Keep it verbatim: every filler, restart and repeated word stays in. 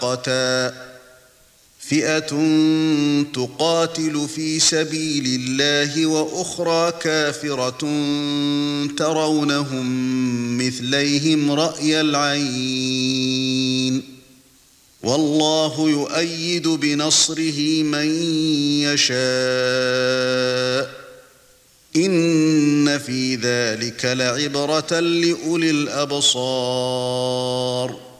مؤقتا فئة تقاتل في سبيل الله وأخرى كافرة ترونهم مثليهم رأي العين والله يؤيد بنصره من يشاء إن في ذلك لعبرة لأولي الأبصار